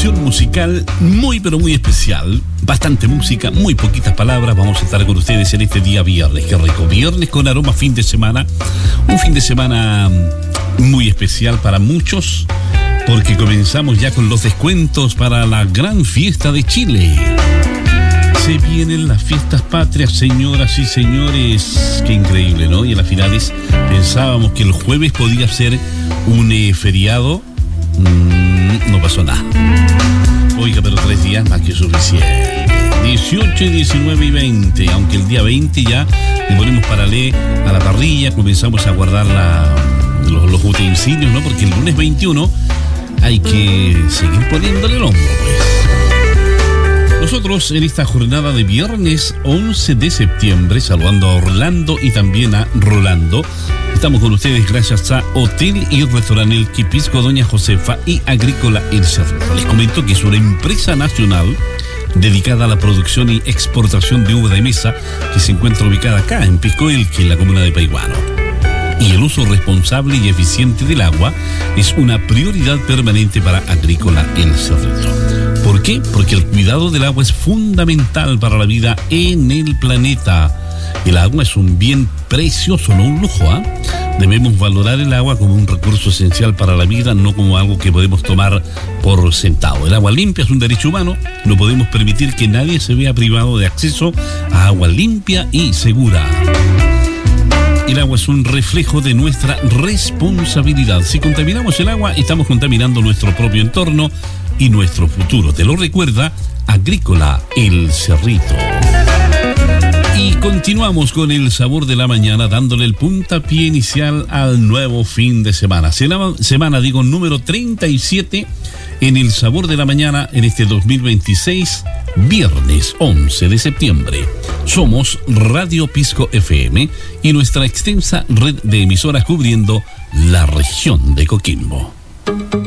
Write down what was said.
selección musical muy pero muy especial. Bastante música, muy poquitas palabras. Vamos a estar con ustedes en este día viernes. Qué rico, viernes con aroma fin de semana. Un fin de semana muy especial para muchos, porque comenzamos ya con los descuentos para la gran fiesta de Chile. Se vienen las fiestas patrias, señoras y señores. Qué increíble, ¿no? Y en las finales pensábamos que el jueves podía ser un feriado. No pasó nada. Oiga, pero 3 días más que suficiente. 18, 19 y 20. Aunque el día 20 ya le ponemos paralé a la parrilla, comenzamos a guardar los utensilios, ¿no? Porque el lunes 21 hay que seguir poniéndole el hombro, pues. Nosotros en esta jornada de viernes 11 de septiembre, saludando a Orlando y también a Rolando, estamos con ustedes gracias a Hotel y Restaurante El Quipisco Doña Josefa y Agrícola El Cerrito. Les comento que es una empresa nacional dedicada a la producción y exportación de uva de mesa que se encuentra ubicada acá en Piscoelqui, en la comuna de Paihuano. Y el uso responsable y eficiente del agua es una prioridad permanente para Agrícola El Cerrito. ¿Por qué? Porque el cuidado del agua es fundamental para la vida en el planeta. El agua es un bien precioso, no un lujo, ¿ah? Debemos valorar el agua como un recurso esencial para la vida, no como algo que podemos tomar por sentado. El agua limpia es un derecho humano, no podemos permitir que nadie se vea privado de acceso a agua limpia y segura. El agua es un reflejo de nuestra responsabilidad. Si contaminamos el agua, estamos contaminando nuestro propio entorno y nuestro futuro. Te lo recuerda Agrícola El Cerrito. Y continuamos con el sabor de la mañana, dándole el puntapié inicial al nuevo fin de semana. Semana número 37 en el sabor de la mañana en este 2026, viernes 11 de septiembre. Somos Radio Pisco FM y nuestra extensa red de emisoras cubriendo la región de Coquimbo.